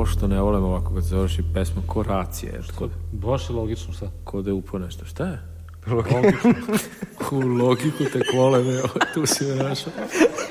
Pošto ne volim ovako kad završi pesma, ko racija. Baš je logično, šta? Ko da je upo nešto. Šta je? Logično. U logiku te kole, tu si me našao.